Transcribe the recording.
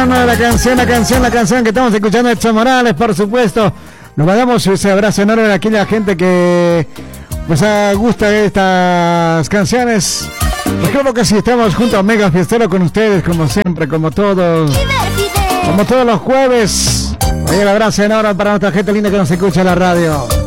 La canción que estamos escuchando de Edson Morales, por supuesto. Nos mandamos ese abrazo enorme a aquella gente que pues gusta de estas canciones. Recuerdo que si estamos junto a Mega Fiestero con ustedes, como siempre, como todos los jueves. El abrazo enorme para nuestra gente linda que nos escucha en la radio.